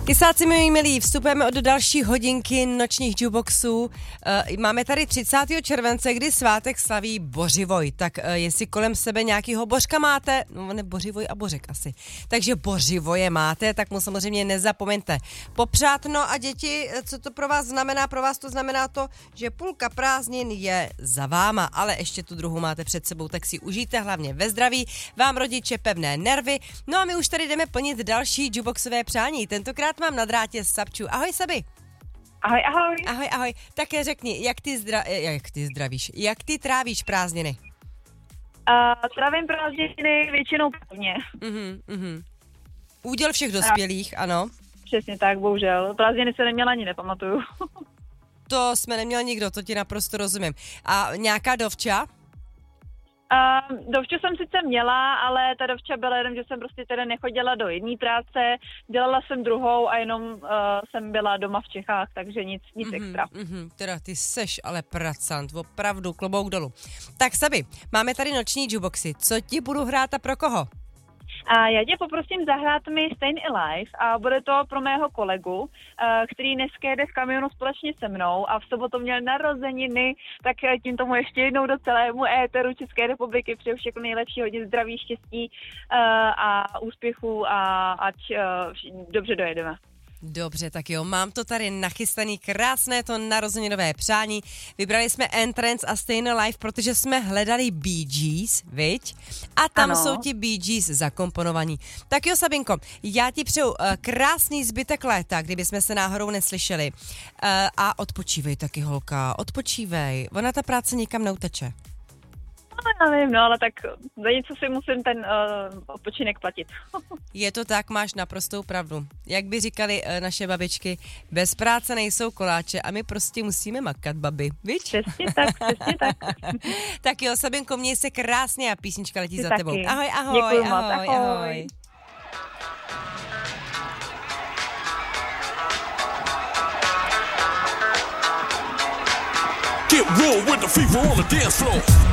Kysáci milí, vstupujeme do další hodinky nočních jukeboxů. Máme tady 30. července, kdy svátek slaví Bořivoj. Tak jestli kolem sebe nějakýho božka máte, no ne Bořivoj a Bořek asi, takže Bořivoje máte, tak mu samozřejmě nezapomeňte popřát. No a děti, co to pro vás znamená? Pro vás to znamená to, že půlka prázdnin je za váma, ale ještě tu druhou máte před sebou, tak si užijte hlavně ve zdraví, vám rodiče pevné nervy. No a my už tady jdeme plnit další jukeboxové přání. Tentokrát mám na drátě Sabču. Ahoj, Sabi. Ahoj, ahoj. Ahoj. Také řekni, jak ty trávíš prázdniny? Trávím prázdniny většinou prvně. Úděl všech dospělých, ano. Přesně tak, bohužel. Prázdniny se neměla ani nepamatuju. To jsme neměli nikdo, to ti naprosto rozumím. A nějaká dovča? Dovču jsem sice měla, ale ta dovča byla jenom, že jsem prostě teda nechodila do jedné práce, dělala jsem druhou a jenom jsem byla doma v Čechách, takže nic extra. Teda ty seš ale pracant, opravdu klobouk dolů. Tak Sabi, máme tady noční jukeboxy, co ti budu hrát a pro koho? A já tě poprosím zahrát mi Stayin' Alive a bude to pro mého kolegu, který dneska jede v kamionu společně se mnou a v sobotu měl narozeniny, tak tím tomu ještě jednou do celému éteru České republiky přeju všechno nejlepší, hodně zdraví, štěstí a úspěchů a ať dobře dojedeme. Dobře, tak jo, mám to tady nachystaný, krásné to narozeninové přání. Vybrali jsme Entrance a Stayin' Alive, protože jsme hledali Bee Gees, viď? A tam jsou ti Bee Gees zakomponovaní. Tak jo, Sabinko, já ti přeju krásný zbytek léta, kdyby jsme se náhodou neslyšeli. A odpočívej taky, holka, odpočívej. Ona ta práce nikam neuteče. Já nevím, ale tak za něco si musím ten odpočinek platit. Je to tak, máš naprostou pravdu. Jak by říkali naše babičky, bez práce nejsou koláče a my prostě musíme makat, babi, viď? Přesně tak. Tak jo, Sabinko, měj se krásně a písnička letí Ty za taky. tebou. Ahoj. Děkuju moc, ahoj. Get real with the fever on the dance floor.